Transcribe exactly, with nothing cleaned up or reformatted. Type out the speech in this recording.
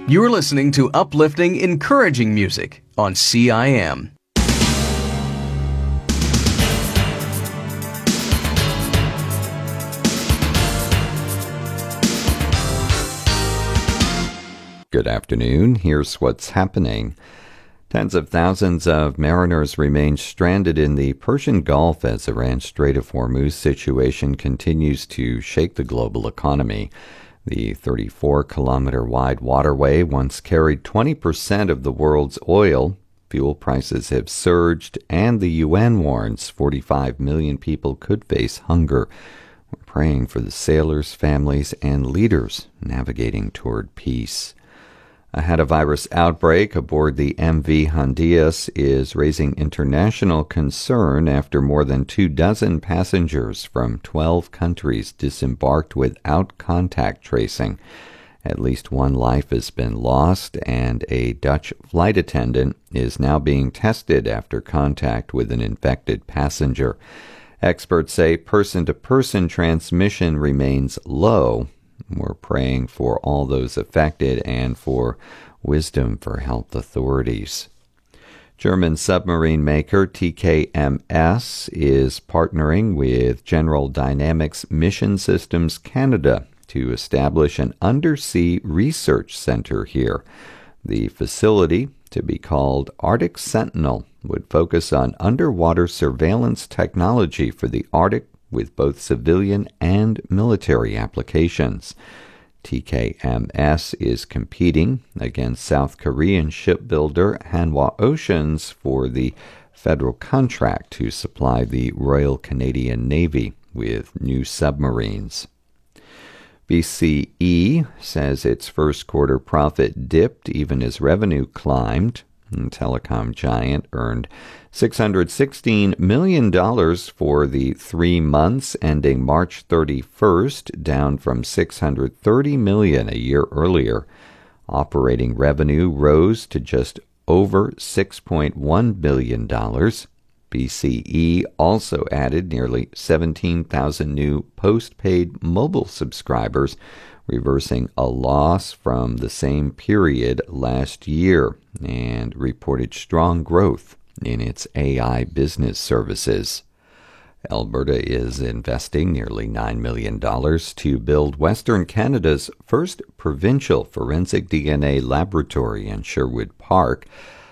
You're listening to uplifting, encouraging music on C I M. Good afternoon. Here's what's happening. Tens of thousands of mariners remain stranded in the Persian Gulf as the Iran Strait of Hormuz situation continues to shake the global economy. The thirty-four kilometer wide waterway once carried twenty percent of the world's oil. Fuel prices have surged, and the U N warns forty-five million people could face hunger. We're praying for the sailors, families, and leaders navigating toward peace. A hantavirus outbreak aboard the M V Hondias is raising international concern after more than two dozen passengers from twelve countries disembarked without contact tracing. At least one life has been lost, and a Dutch flight attendant is now being tested after contact with an infected passenger. Experts say person-to-person transmission remains low. We're praying for all those affected and for wisdom for health authorities. German submarine maker T K M S is partnering with General Dynamics Mission Systems Canada to establish an undersea research center here. The facility, to be called Arctic Sentinel, would focus on underwater surveillance technology for the Arctic, with both civilian and military applications. T K M S is competing against South Korean shipbuilder Hanwha Oceans for the federal contract to supply the Royal Canadian Navy with new submarines. B C E says its first quarter profit dipped even as revenue climbed. And telecom giant earned six hundred sixteen million dollars for the three months ending March thirty-first, down from six hundred thirty million dollars a year earlier. Operating revenue rose to just over six point one billion dollars. B C E also added nearly seventeen thousand new postpaid mobile subscribers, reversing a loss from the same period last year, and reported strong growth in its A I business services. Alberta is investing nearly nine million dollars to build Western Canada's first provincial forensic D N A laboratory in Sherwood Park.